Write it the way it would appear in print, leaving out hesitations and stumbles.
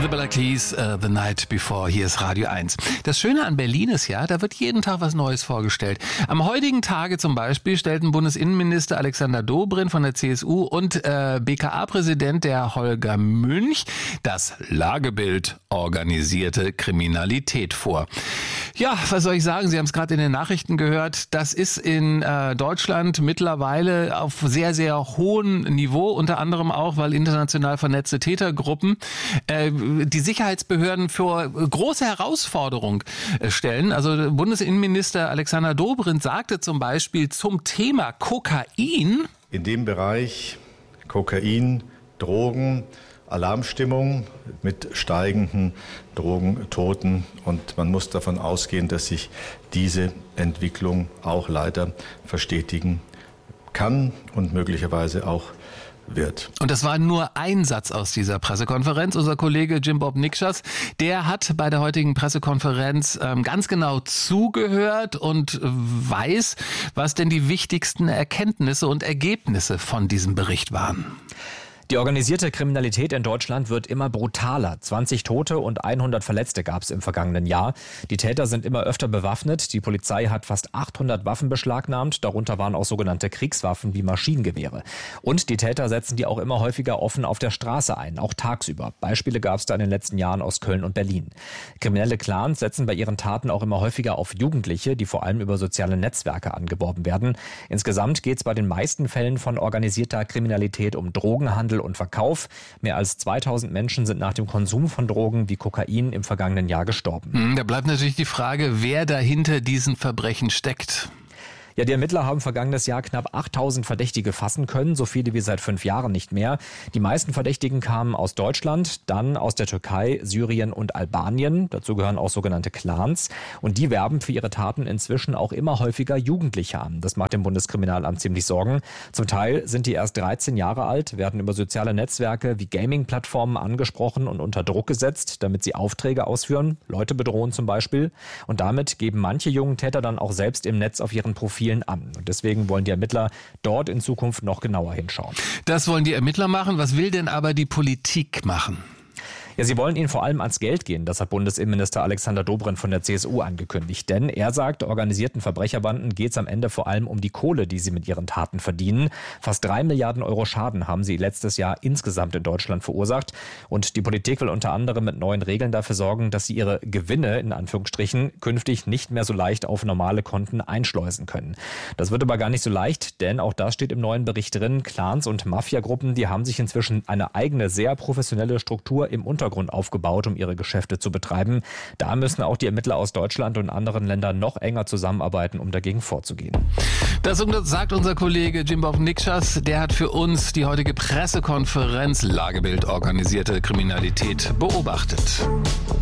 The Black Keys, The Night Before. Hier ist Radio 1. Das Schöne an Berlin ist ja, da wird jeden Tag was Neues vorgestellt. Am heutigen Tage zum Beispiel stellten Bundesinnenminister Alexander Dobrindt von der CSU und BKA-Präsident der Holger Münch das Lagebild organisierte Kriminalität vor. Ja, was soll ich sagen? Sie haben es gerade in den Nachrichten gehört. Das ist in Deutschland mittlerweile auf sehr, sehr hohem Niveau, unter anderem auch, weil international vernetzte Tätergruppen die Sicherheitsbehörden vor große Herausforderung stellen. Also Bundesinnenminister Alexander Dobrindt sagte zum Beispiel zum Thema Kokain: In dem Bereich Kokain, Drogen, Alarmstimmung mit steigenden Drogentoten, und man muss davon ausgehen, dass sich diese Entwicklung auch leider verstetigen kann und möglicherweise auch wird. Und das war nur ein Satz aus dieser Pressekonferenz. Unser Kollege Jim Bob Nikschas, der hat bei der heutigen Pressekonferenz ganz genau zugehört und weiß, was denn die wichtigsten Erkenntnisse und Ergebnisse von diesem Bericht waren. Die organisierte Kriminalität in Deutschland wird immer brutaler. 20 Tote und 100 Verletzte gab es im vergangenen Jahr. Die Täter sind immer öfter bewaffnet. Die Polizei hat fast 800 Waffen beschlagnahmt. Darunter waren auch sogenannte Kriegswaffen wie Maschinengewehre. Und die Täter setzen die auch immer häufiger offen auf der Straße ein, auch tagsüber. Beispiele gab es da in den letzten Jahren aus Köln und Berlin. Kriminelle Clans setzen bei ihren Taten auch immer häufiger auf Jugendliche, die vor allem über soziale Netzwerke angeworben werden. Insgesamt geht es bei den meisten Fällen von organisierter Kriminalität um Drogenhandel und Verkauf. Mehr als 2000 Menschen sind nach dem Konsum von Drogen wie Kokain im vergangenen Jahr gestorben. Da bleibt natürlich die Frage, wer dahinter diesen Verbrechen steckt. Ja, die Ermittler haben vergangenes Jahr knapp 8000 Verdächtige fassen können, so viele wie seit 5 Jahren nicht mehr. Die meisten Verdächtigen kamen aus Deutschland, dann aus der Türkei, Syrien und Albanien. Dazu gehören auch sogenannte Clans. Und die werben für ihre Taten inzwischen auch immer häufiger Jugendliche an. Das macht dem Bundeskriminalamt ziemlich Sorgen. Zum Teil sind die erst 13 Jahre alt, werden über soziale Netzwerke wie Gaming-Plattformen angesprochen und unter Druck gesetzt, damit sie Aufträge ausführen, Leute bedrohen zum Beispiel. Und damit geben manche jungen Täter dann auch selbst im Netz auf ihren Profilen an. Und deswegen wollen die Ermittler dort in Zukunft noch genauer hinschauen. Das wollen die Ermittler machen. Was will denn aber die Politik machen? Ja, sie wollen ihnen vor allem ans Geld gehen. Das hat Bundesinnenminister Alexander Dobrindt von der CSU angekündigt. Denn er sagt, organisierten Verbrecherbanden geht es am Ende vor allem um die Kohle, die sie mit ihren Taten verdienen. Fast 3 Milliarden Euro Schaden haben sie letztes Jahr insgesamt in Deutschland verursacht. Und die Politik will unter anderem mit neuen Regeln dafür sorgen, dass sie ihre Gewinne, in Anführungsstrichen, künftig nicht mehr so leicht auf normale Konten einschleusen können. Das wird aber gar nicht so leicht, denn auch das steht im neuen Bericht drin. Clans und Mafiagruppen, die haben sich inzwischen eine eigene, sehr professionelle Struktur im Untergrund aufgebaut, um ihre Geschäfte zu betreiben. Da müssen auch die Ermittler aus Deutschland und anderen Ländern noch enger zusammenarbeiten, um dagegen vorzugehen. Das sagt unser Kollege Jim Bob Nikschas. Der hat für uns die heutige Pressekonferenz Lagebild organisierte Kriminalität beobachtet.